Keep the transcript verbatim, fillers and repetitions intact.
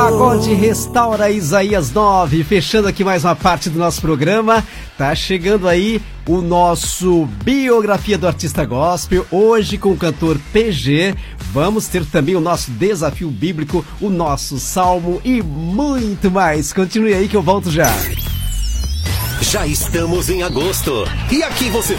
Pagode Restaura Isaías nove, fechando aqui mais uma parte do nosso programa. Tá chegando aí o nosso Biografia do Artista Gospel, hoje com o cantor P G. Vamos ter também o nosso Desafio Bíblico, o nosso Salmo e muito mais. Continue aí que eu volto já. Já estamos em agosto e aqui você